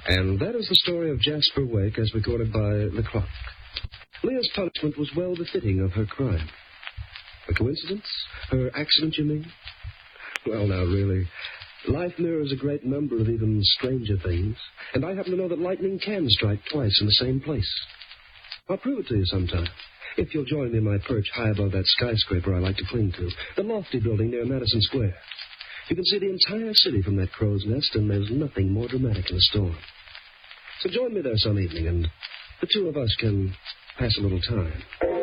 And that is the story of Jasper Wake as recorded by The Clock. Leah's punishment was well befitting of her crime. A coincidence? Her accident, you mean? Well, now, really, life mirrors a great number of even stranger things, and I happen to know that lightning can strike twice in the same place. I'll prove it to you sometime, if you'll join me in my perch high above that skyscraper I like to cling to, the lofty building near Madison Square. You can see the entire city from that crow's nest, and there's nothing more dramatic in a storm. So join me there some evening, and the two of us can pass a little time.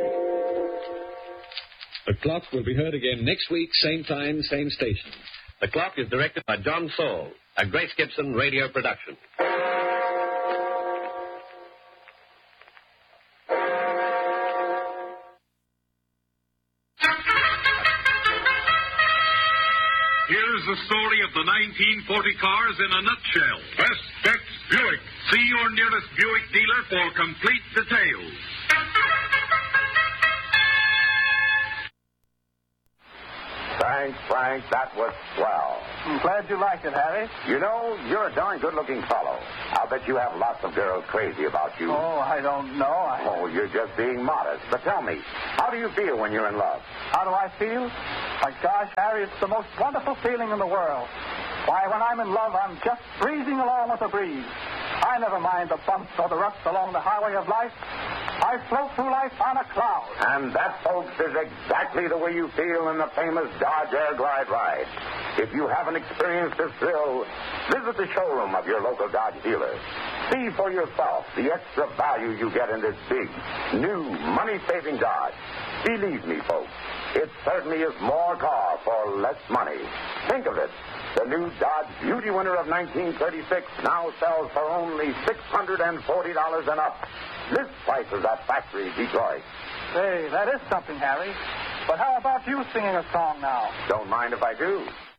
The Clock will be heard again next week, same time, same station. The Clock is directed by John Saul, a Grace Gibson radio production. Here's the story of the 1940 cars in a nutshell. Best Bets Buick. See your nearest Buick dealer for complete details. Thanks, Frank. That was swell. I'm glad you liked it, Harry. You know, you're a darn good-looking fellow. I'll bet you have lots of girls crazy about you. Oh, I don't know. Oh, you're just being modest. But tell me, how do you feel when you're in love? How do I feel? My gosh, Harry, it's the most wonderful feeling in the world. Why, when I'm in love, I'm just breezing along with the breeze. I never mind the bumps or the ruts along the highway of life. I float through life on a cloud. And that, folks, is exactly the way you feel in the famous Dodge Air Glide ride. If you haven't experienced this thrill, visit the showroom of your local Dodge dealer. See for yourself the extra value you get in this big, new, money-saving Dodge. Believe me, folks, it certainly is more car for less money. Think of it. The new Dodge Beauty Winner of 1936 now sells for only $640 and up. This price is at factory Detroit. Say, that is something, Harry. But how about you singing a song now? Don't mind if I do.